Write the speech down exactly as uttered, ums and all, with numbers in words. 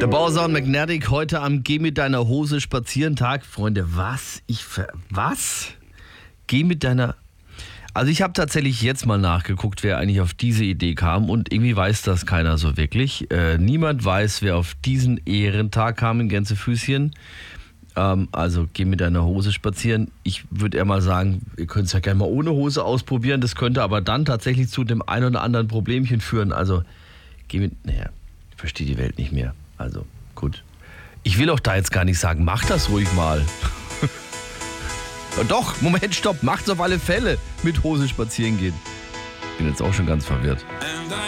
Der Bausound Magnetic heute am Geh mit deiner Hose spazieren Tag. Freunde, was? Ich ver... Was? Geh mit deiner... Also ich habe tatsächlich jetzt mal nachgeguckt, wer eigentlich auf diese Idee kam und irgendwie weiß das keiner so wirklich. Äh, niemand weiß, wer auf diesen Ehrentag kam in Gänsefüßchen. Ähm, also geh mit deiner Hose spazieren. Ich würde eher mal sagen, ihr könnt es ja gerne mal ohne Hose ausprobieren. Das könnte aber dann tatsächlich zu dem ein oder anderen Problemchen führen. Also geh mit... Naja, ich verstehe die Welt nicht mehr. Also gut. Ich will auch da jetzt gar nicht sagen, mach das ruhig mal. Doch, Moment, stopp, macht's auf alle Fälle mit Hose spazieren gehen. Bin jetzt auch schon ganz verwirrt.